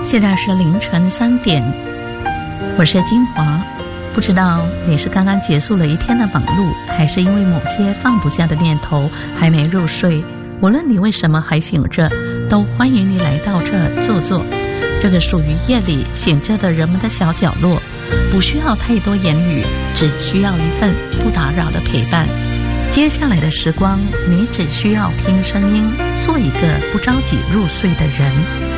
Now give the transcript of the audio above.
现在是凌晨3点，我是金华。不知道你是刚刚结束了一天的忙碌，还是因为某些放不下的念头还没入睡。无论你为什么还醒着，都欢迎你来到这坐坐。这个属于夜里醒着的人们的小角落，不需要太多言语，只需要一份不打扰的陪伴。接下来的时光，你只需要听声音，做一个不着急入睡的人。